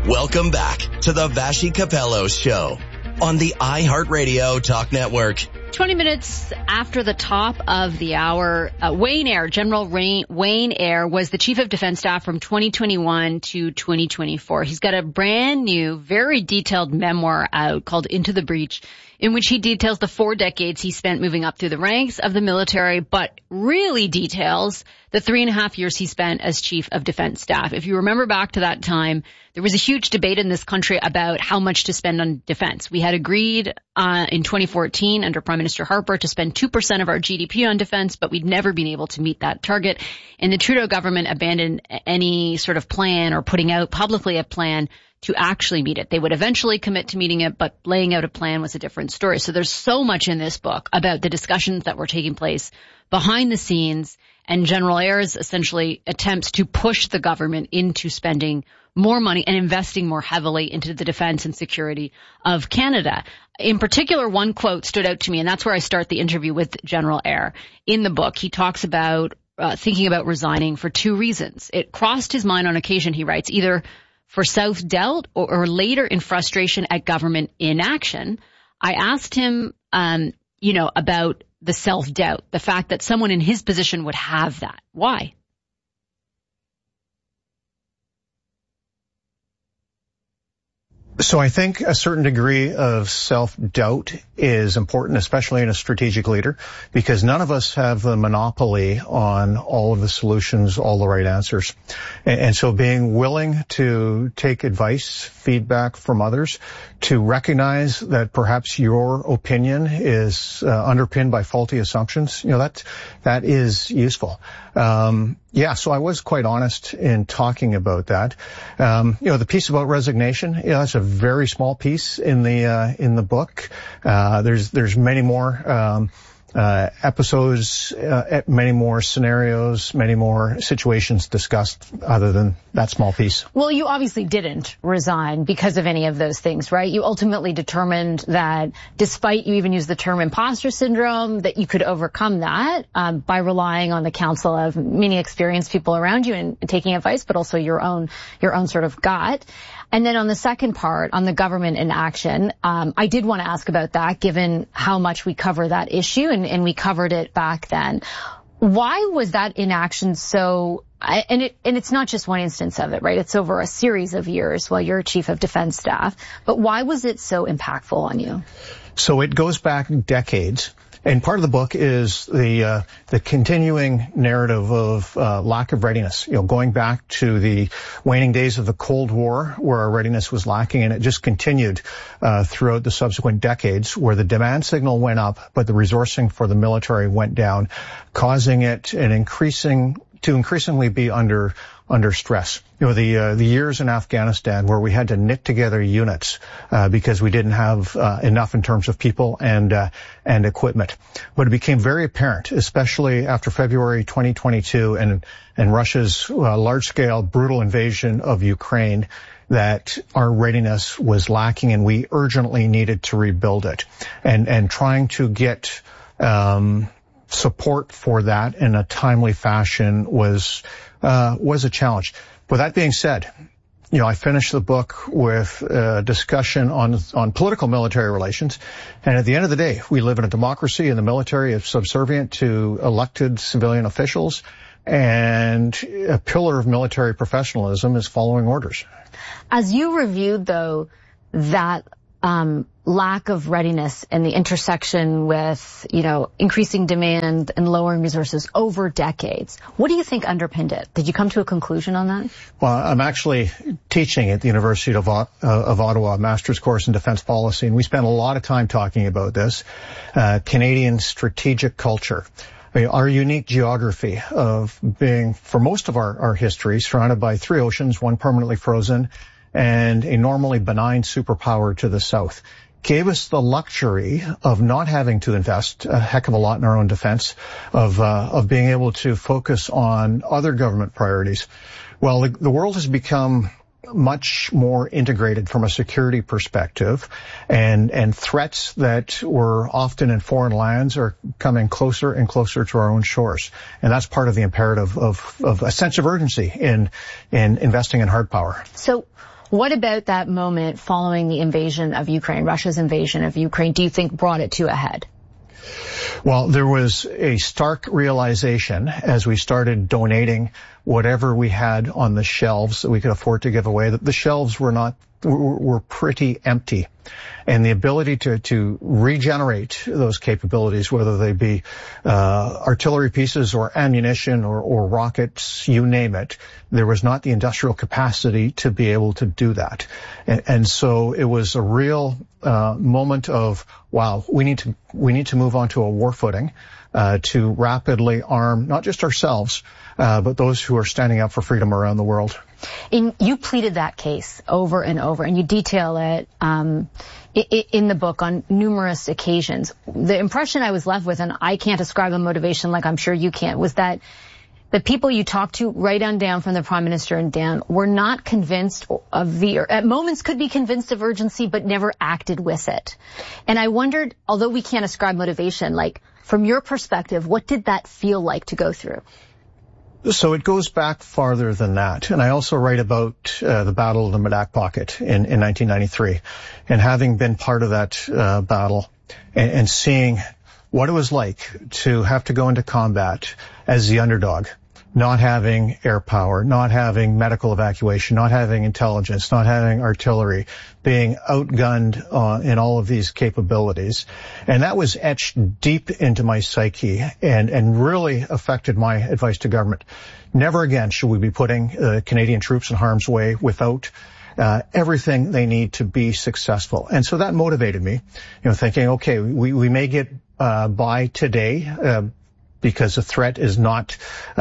Welcome back to the Vassy Capello Show on the iHeartRadio Talk Network. 20 minutes after the top of the hour, Wayne Eyre, General Wayne Eyre, was the Chief of Defense Staff from 2021 to 2024. He's got a brand new, very detailed memoir out called Into the Breach, in which he details the 4 decades he spent moving up through the ranks of the military, but really details the 3.5 years he spent as Chief of Defense Staff. If you remember back to that time, there was a huge debate in this country about how much to spend on defense. We had agreed in 2014 under Prime Minister Harper to spend 2% of our GDP on defense, but we'd never been able to meet that target. And the Trudeau government abandoned any sort of plan or putting out publicly a plan to actually meet it. They would eventually commit to meeting it, but laying out a plan was a different story. So there's so much in this book about the discussions that were taking place behind the scenes and General Eyre's essentially attempts to push the government into spending more money and investing more heavily into the defense and security of Canada. In particular, one quote stood out to me, and that's where I start the interview with General Eyre. In the book, he talks about thinking about resigning for 2 reasons. It crossed his mind on occasion, he writes, either for self-doubt or later in frustration at government inaction. I asked him, about the self-doubt, the fact that someone in his position would have that. Why? So I think a certain degree of self-doubt is important, especially in a strategic leader, because none of us have the monopoly on all of the solutions, all the right answers. And so being willing to take advice, feedback from others, to recognize that perhaps your opinion is underpinned by faulty assumptions, that is useful. So I was quite honest in talking about that. The piece about resignation, that's a very small piece in the book. There's many more episodes, many more scenarios, many more situations discussed other than that small piece. Well, you obviously didn't resign because of any of those things, right? You ultimately determined that despite you even use the term imposter syndrome, that you could overcome that by relying on the counsel of many experienced people around you and taking advice, but also your own sort of gut. And then on the second part, on the government inaction, I did want to ask about that, given how much we cover that issue, and we covered it back then. Why was that inaction so, and it's not just one instance of it, right? It's over a series of years while you're Chief of Defense Staff. But why was it so impactful on you? So it goes back decades. And part of the book is the continuing narrative of lack of readiness, going back to the waning days of the Cold War where our readiness was lacking, and it just continued throughout the subsequent decades where the demand signal went up, but the resourcing for the military went down, causing it to increasingly be under stress. The years in Afghanistan where we had to knit together units because we didn't have enough in terms of people and equipment. But it became very apparent, especially after February 2022 and Russia's large-scale brutal invasion of Ukraine, that our readiness was lacking and we urgently needed to rebuild it. And trying to get support for that in a timely fashion was a challenge. With that being said, I finished the book with a discussion on political military relations. And at the end of the day, we live in a democracy, and the military is subservient to elected civilian officials. And a pillar of military professionalism is following orders. As you reviewed, though, that lack of readiness and the intersection with, increasing demand and lowering resources over decades, what do you think underpinned it? Did you come to a conclusion on that? Well, I'm actually teaching at the University of Ottawa, a master's course in defense policy, and we spent a lot of time talking about this. Canadian strategic culture. Our unique geography of being, for most of our history, surrounded by 3 oceans, one permanently frozen, and a normally benign superpower to the south, gave us the luxury of not having to invest a heck of a lot in our own defense, of being able to focus on other government priorities. Well, the world has become much more integrated from a security perspective, and threats that were often in foreign lands are coming closer and closer to our own shores. And that's part of the imperative of a sense of urgency in investing in hard power. So What about that moment following the invasion of Ukraine, Russia's invasion of Ukraine, do you think brought it to a head? Well, there was a stark realization as we started donating whatever we had on the shelves that we could afford to give away, that the shelves were pretty empty. And the ability to regenerate those capabilities, whether they be artillery pieces or ammunition or rockets, you name it, there was not the industrial capacity to be able to do that. And so it was a real moment of, wow, we need to move on to a war footing to rapidly arm not just ourselves, but those who are standing up for freedom around the world. And you pleaded that case over and over, and you detail it in the book on numerous occasions. The impression I was left with, and I can't describe a motivation like I'm sure you can't, was that the people you talked to, right on down from the Prime Minister and down, were not convinced of at moments could be convinced of urgency, but never acted with it. And I wondered, although we can't ascribe motivation, like, from your perspective, what did that feel like to go through? So it goes back farther than that. And I also write about the Battle of the Medak Pocket in 1993. And having been part of that battle and seeing what it was like to have to go into combat as the underdog, not having air power, not having medical evacuation, not having intelligence, not having artillery, being outgunned in all of these capabilities. And that was etched deep into my psyche and really affected my advice to government. Never again should we be putting Canadian troops in harm's way without everything they need to be successful. And so that motivated me, thinking, okay, we may get by today because the threat is not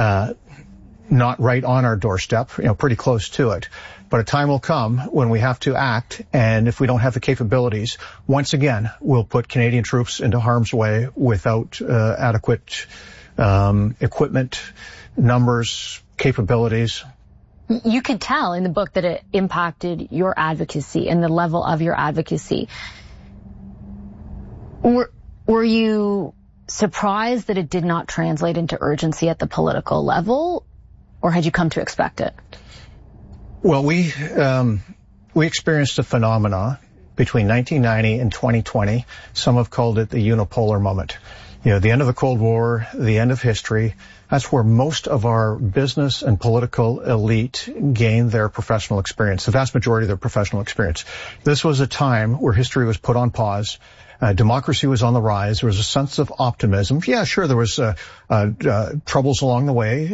right on our doorstep, pretty close to it. But a time will come when we have to act, and if we don't have the capabilities, once again, we'll put Canadian troops into harm's way without adequate equipment, numbers, capabilities. You could tell in the book that it impacted your advocacy and the level of your advocacy. Were you surprised that it did not translate into urgency at the political level, or had you come to expect it? Well, we experienced a phenomena between 1990 and 2020. Some have called it the unipolar moment. The end of the Cold War, the end of history. That's where most of our business and political elite gained their professional experience, the vast majority of their professional experience. This was a time where history was put on pause. Democracy was on the rise. There was a sense of optimism. Yeah, sure, there was troubles along the way,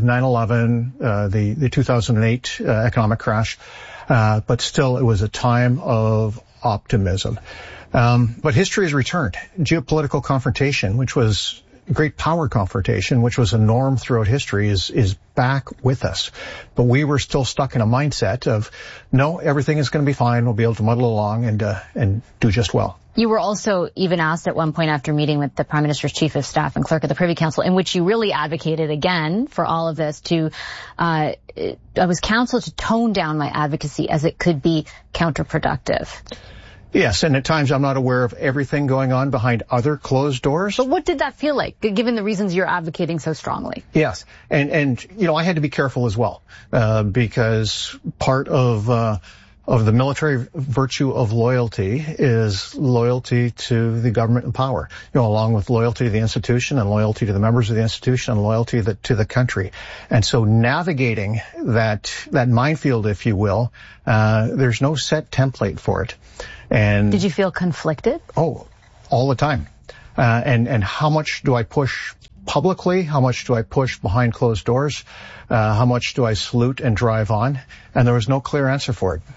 9/11, the 2008 economic crash, but still it was a time of optimism. But history has returned. Geopolitical confrontation, which was great power confrontation, which was a norm throughout history, is back with us. But we were still stuck in a mindset of, no, everything is going to be fine. We'll be able to muddle along and do just well. You were also even asked at one point after meeting with the Prime Minister's Chief of Staff and Clerk of the Privy Council, in which you really advocated again for all of this I was counseled to tone down my advocacy as it could be counterproductive. Yes, and at times I'm not aware of everything going on behind other closed doors. But what did that feel like, given the reasons you're advocating so strongly? Yes, and I had to be careful as well, because part of the military virtue of loyalty is loyalty to the government and power, along with loyalty to the institution and loyalty to the members of the institution and loyalty to the country. And so navigating that minefield, if you will, there's no set template for it. And did you feel conflicted? Oh, all the time. And how much do I push publicly? How much do I push behind closed doors? How much do I salute and drive on? And there was no clear answer for it.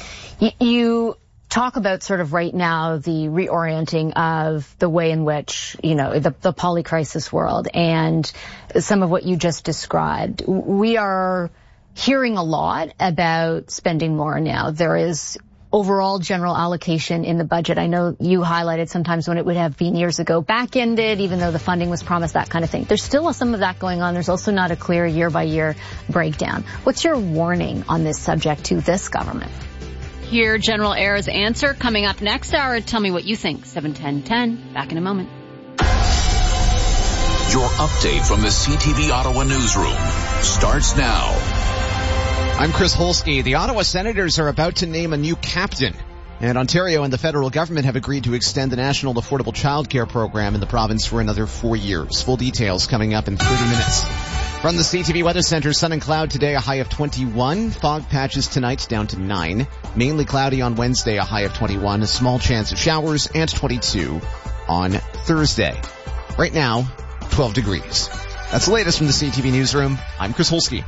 You talk about sort of right now the reorienting of the way in which, the polycrisis world and some of what you just described. We are hearing a lot about spending more now. There is overall general allocation in the budget. I know you highlighted sometimes when it would have been years ago back-ended, even though the funding was promised, that kind of thing. There's still some of that going on. There's also not a clear year-by-year breakdown. What's your warning on this subject to this government? Hear General Eyre's answer coming up next hour. Tell me what you think. 710-10. Back in a moment. Your update from the CTV Ottawa newsroom starts now. I'm Chris Holsky. The Ottawa Senators are about to name a new captain. And Ontario and the federal government have agreed to extend the National Affordable Childcare Program in the province for another 4 years. Full details coming up in 30 minutes. From the CTV Weather Center, sun and cloud today, a high of 21. Fog patches tonight down to 9. Mainly cloudy on Wednesday, a high of 21. A small chance of showers, and 22 on Thursday. Right now, 12 degrees. That's the latest from the CTV Newsroom. I'm Chris Holsky.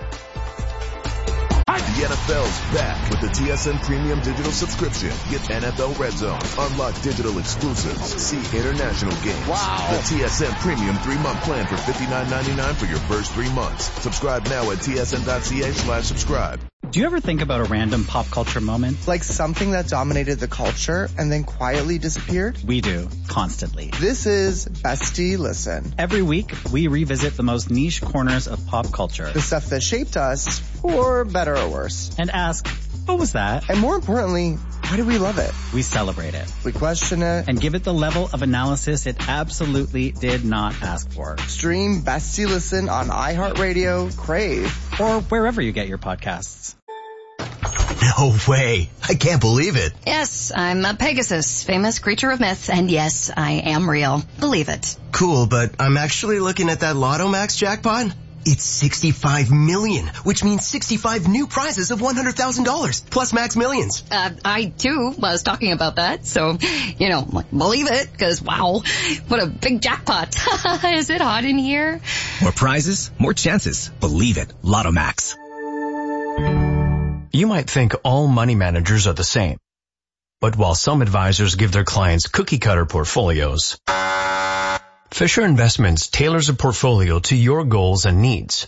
The NFL's back with the TSN Premium Digital Subscription. Get NFL Red Zone, unlock digital exclusives, see international games. Wow. The TSN Premium 3-month plan for $59.99 for your first 3 months. Subscribe now at tsn.ca/subscribe. Do you ever think about a random pop culture moment? Like something that dominated the culture and then quietly disappeared? We do, constantly. This is Bestie Listen. Every week, we revisit the most niche corners of pop culture. The stuff that shaped us, for better or worse. And ask, what was that? And more importantly, why do we love it? We celebrate it. We question it. And give it the level of analysis it absolutely did not ask for. Stream Bestie Listen on iHeartRadio, Crave, or wherever you get your podcasts. No way. I can't believe it. Yes, I'm a Pegasus, famous creature of myth, and yes, I am real. Believe it. Cool, but I'm actually looking at that Lotto Max jackpot. It's 65 million, which means 65 new prizes of $100,000 plus Max Millions. I too was talking about that, so, believe it, because wow, what a big jackpot. Is it hot in here? More prizes, more chances. Believe it. Lotto Max. You might think all money managers are the same. But while some advisors give their clients cookie-cutter portfolios, Fisher Investments tailors a portfolio to your goals and needs.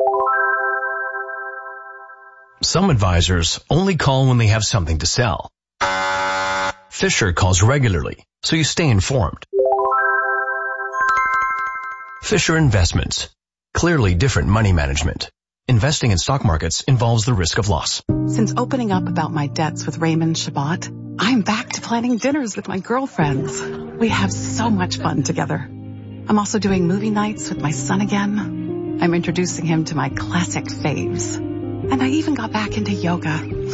Some advisors only call when they have something to sell. Fisher calls regularly, so you stay informed. Fisher Investments. Clearly different money management. Investing in stock markets involves the risk of loss. Since opening up about my debts with Raymond Shabbat, I'm back to planning dinners with my girlfriends. We have so much fun together. I'm also doing movie nights with my son again. I'm introducing him to my classic faves. And I even got back into yoga.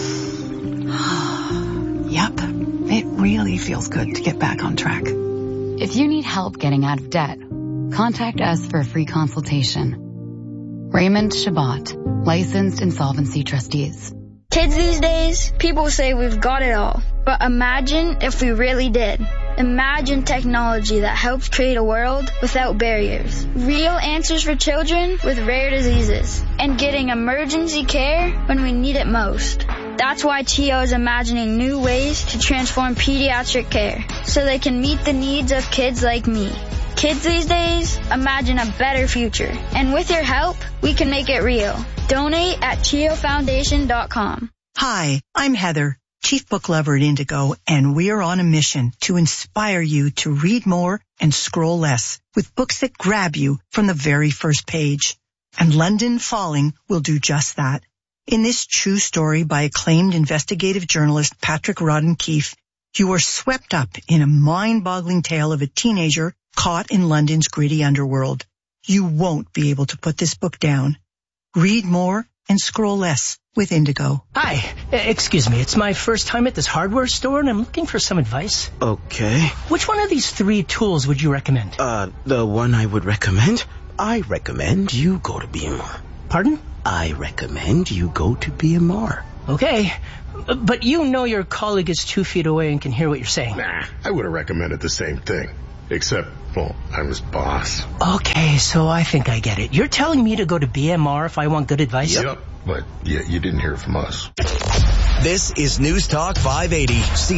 Yep, it really feels good to get back on track. If you need help getting out of debt, contact us for a free consultation. Raymond Shabbat, licensed insolvency trustees. Kids these days, people say we've got it all. But imagine if we really did. Imagine technology that helps create a world without barriers. Real answers for children with rare diseases. And getting emergency care when we need it most. That's why TIO is imagining new ways to transform pediatric care so they can meet the needs of kids like me. Kids these days, imagine a better future. And with your help, we can make it real. Donate at ChioFoundation.com. Hi, I'm Heather, Chief Book Lover at Indigo, and we're on a mission to inspire you to read more and scroll less with books that grab you from the very first page. And London Falling will do just that. In this true story by acclaimed investigative journalist Patrick Rodden-Keefe, you are swept up in a mind-boggling tale of a teenager caught in London's gritty underworld. You won't be able to put this book down. Read more and scroll less with Indigo. Hi, excuse me. It's my first time at this hardware store and I'm looking for some advice. Okay. Which one of these 3 tools would you recommend? The one I would recommend? I recommend you go to BMR. Pardon? I recommend you go to BMR. Okay. But you know your colleague is 2 feet away and can hear what you're saying. Nah, I would have recommended the same thing. Except, well, I'm his boss. Okay, so I think I get it. You're telling me to go to BMR if I want good advice? Yep, but you didn't hear from us. This is News Talk 580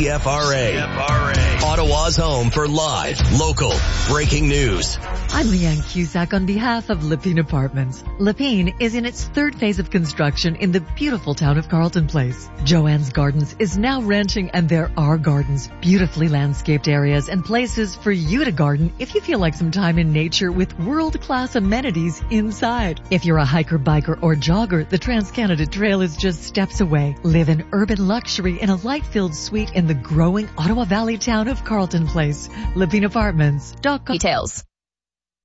CFRA. Ottawa's home for live, local, breaking news. I'm Leanne Cusack on behalf of Lepine Apartments. Lepine is in its 3rd phase of construction in the beautiful town of Carleton Place. Joanne's Gardens is now renting and there are gardens, beautifully landscaped areas and places for you to garden if you feel like some time in nature with world-class amenities inside. If you're a hiker, biker, or jogger, the Trans-Canada Trail is just steps away. Live in urban luxury in a light-filled suite in the growing Ottawa Valley town of Carleton Place. Lepine Apartments.com. Details.